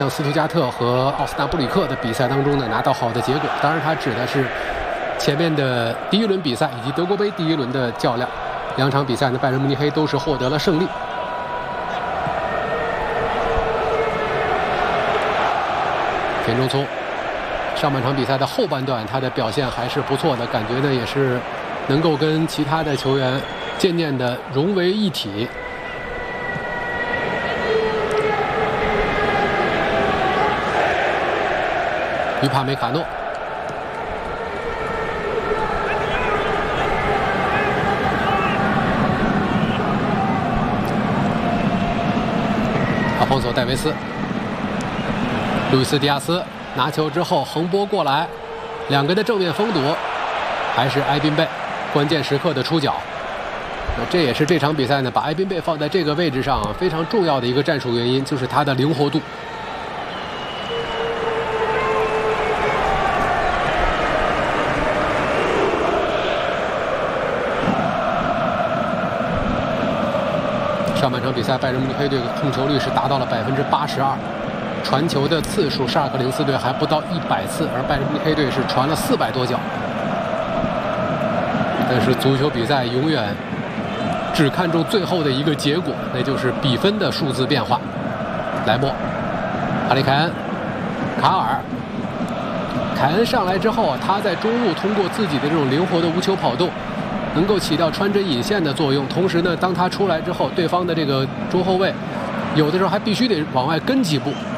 像斯图加特和奥斯纳布里克的比赛当中呢，拿到好的结果。当然，他指的是前面的第一轮比赛以及德国杯第一轮的较量。2场比赛呢，拜仁慕尼黑都是获得了胜利。田中聪，上半场比赛的后半段，他的表现还是不错的，感觉呢也是能够跟其他的球员渐渐的融为一体。于帕梅卡诺，阿方索·戴维斯，路易斯·迪亚斯拿球之后横拨过来，两个的正面封堵，还是埃宾贝关键时刻的出脚。这也是这场比赛呢，把埃宾贝放在这个位置上非常重要的一个战术原因，就是他的灵活度。上半场比赛，拜仁慕尼黑队的控球率是达到了82%，传球的次数，沙尔克04队还不到100次，而拜仁慕尼黑队是传了400多脚。但是足球比赛永远只看重最后的一个结果，那就是比分的数字变化。莱莫、哈里凯恩、卡尔，凯恩上来之后，他在中路通过自己的这种灵活的无球跑动，能够起到穿针引线的作用。同时呢，当他出来之后，对方的这个中后卫有的时候还必须得往外跟几步，